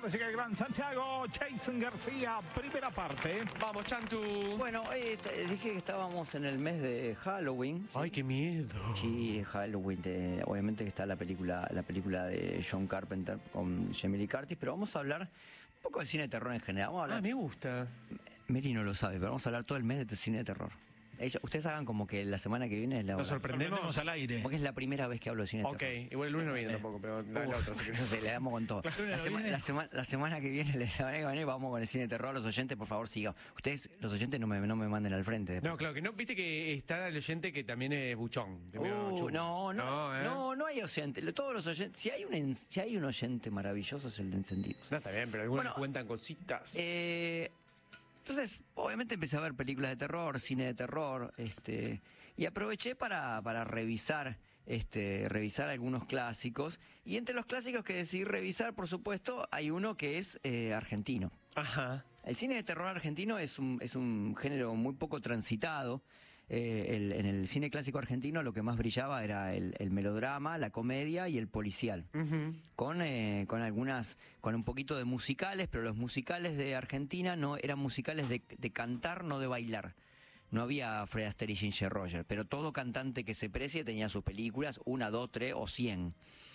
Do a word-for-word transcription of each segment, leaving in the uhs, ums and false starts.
tardes, llega el Gran Santiago, Jason García, primera parte. Vamos, Chantu. Bueno, eh, dije que estábamos en el mes de Halloween. Ay, qué miedo. Sí, Halloween. De, obviamente que está la película, la película de John Carpenter con Jamie Lee Curtis, pero vamos a hablar un poco de cine de terror en general. Vamos a hablar, Ah, me gusta. Mary no lo sabe, pero vamos a hablar todo el mes de cine de terror. Ella, ustedes hagan como que la semana que viene es la, Nos sorprendemos al aire. porque es la primera vez que hablo de cine de Ok, terror. igual el lunes no viene tampoco, pero la, la Uf, otra. no sé, le damos con todo. lunes La, no sema- viene. la sema- la semana que viene, la semana que viene vamos con el cine de terror. Los oyentes, por favor, sigan. Ustedes, los oyentes, no me, no me manden al frente. No, claro que no. Viste que está el oyente que también es buchón. de medio Uh, chulo. no, no, No, ¿eh? no, no hay oyente. Lo- Todos los oyentes, si hay un, en- si hay un oyente maravilloso es el de Encendidos. No, está bien, pero algunos Bueno, cuentan cositas. Eh, entonces, obviamente empecé a ver películas de terror, cine de terror, este, y aproveché para, para revisar, este, revisar algunos clásicos. Y entre los clásicos que decidí revisar, por supuesto, hay uno que es eh, argentino. Ajá. El cine de terror argentino es un, es un género muy poco transitado. Eh, el- en el cine clásico argentino lo que más brillaba era el, el melodrama, la comedia y el policial. Ujú. Con, eh, con algunas, con un poquito de musicales, pero los musicales de Argentina no eran musicales de, de cantar, no de bailar. No había Fred Astaire y Ginger Rogers, pero todo cantante que se precie tenía sus películas, una, dos, tres o cien.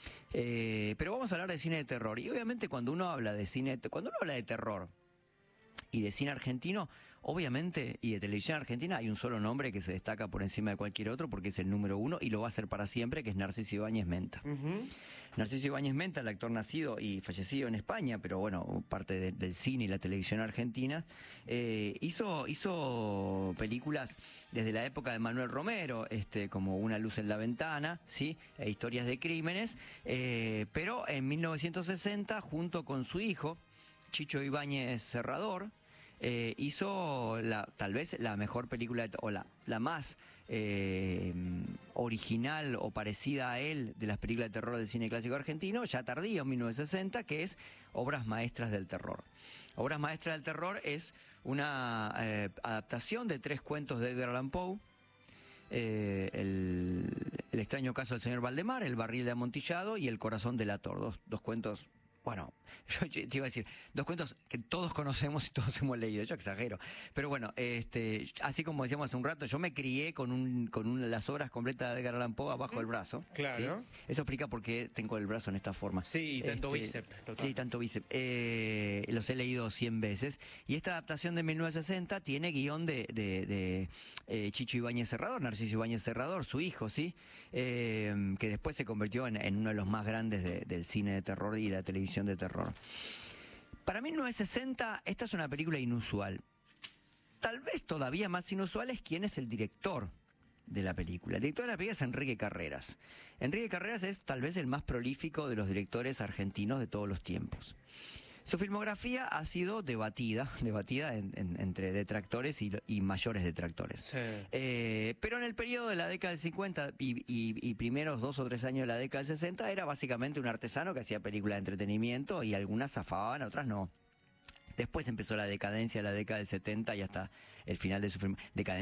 Eh, pero vamos a hablar de cine de terror. Y obviamente cuando uno habla de cine, cuando uno habla de terror y de cine argentino, obviamente, y de televisión argentina, hay un solo nombre que se destaca por encima de cualquier otro porque es el número uno y lo va a ser para siempre, que es Narciso Ibáñez Menta. Ujú. Narciso Ibáñez Menta, el actor nacido y fallecido en España, pero bueno, parte de- del cine y la televisión argentina, eh, hizo, hizo películas desde la época de Manuel Romero, este, como Una luz en la ventana, ¿sí? E historias de crímenes, eh, pero en mil novecientos sesenta, junto con su hijo, Chicho Ibáñez Serrador, eh, hizo la, tal vez la mejor película, de- o la, la más eh, original o parecida a él de las películas de terror del cine clásico argentino, ya tardío, en mil novecientos sesenta, que es Obras Maestras del Terror. Obras Maestras del Terror es una eh, adaptación de tres cuentos de Edgar Allan Poe. Eh, el, el extraño caso del señor Valdemar, El barril de amontillado y El corazón delator, dos, dos cuentos. Bueno, yo te iba a decir, dos cuentos que todos conocemos y todos hemos leído, yo exagero. Pero bueno, este, así como decíamos hace un rato, yo me crié con un, con un, las obras completas de Edgar Allan Poe abajo del brazo. Claro. ¿sí? Eso explica por qué tengo el brazo en esta forma. Sí, y tanto bíceps, total. Sí, tanto bíceps. Eh, los he leído cien veces. Y esta adaptación de mil novecientos sesenta tiene guión de, de, de eh, Chicho Ibáñez Serrador, Narciso Ibáñez Serrador, su hijo, ¿sí? Eh, que después se convirtió en, en uno de los más grandes de- del cine de terror y la televisión de terror. Para mil novecientos sesenta, esta es una película inusual. Tal vez todavía más inusual es quién es el director de la película. El director de la película es Enrique Carreras. Enrique Carreras es tal vez el más prolífico de los directores argentinos de todos los tiempos. Su filmografía ha sido debatida, debatida en- en- entre detractores y, y mayores detractores. Sí. Eh, pero en el periodo de la década del cincuenta y, y- y primeros dos o tres años de la década del sesenta era básicamente un artesano que hacía películas de entretenimiento y algunas zafaban, otras no. Después empezó la decadencia, la década del setenta y hasta el final de su film. Decadencia